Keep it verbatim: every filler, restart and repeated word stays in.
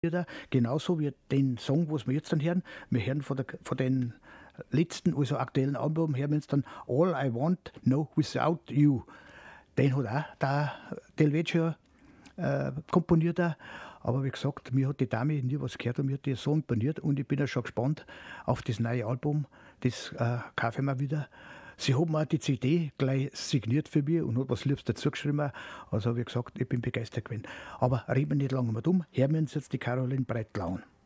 genauso wie den Song, was wir jetzt dann hören. Wir hören von, der, von den letzten, also aktuellen Album, hören wir jetzt dann All I Want Know Without You. Den hat auch der Del Vecchio äh, komponiert. Auch. Aber wie gesagt, mir hat die Dame nie was gehört und mir hat die so imponiert und ich bin ja schon gespannt auf das neue Album. Das äh, kaufe ich mir wieder. Sie haben auch die C D gleich signiert für mich und hat was Liebes dazu geschrieben. Also wie gesagt, ich bin begeistert gewesen. Aber reden wir nicht lange mehr dumm. Hören wir uns jetzt die Caroline Breitlaun.